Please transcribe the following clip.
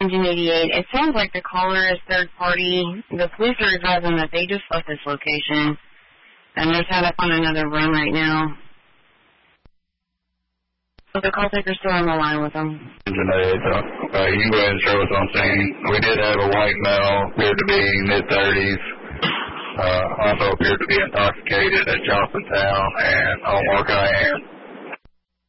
Engine 88. It sounds like the caller is third party. The police are advising that they just left this location, and they're tied up on another run right now. So the call taker's still on the line with them. Engine 88, you can go ahead and show us on scene. We did have a white male, appeared to be mid-30s, also appeared to be intoxicated at Johnsontown and on Mark Cayenne.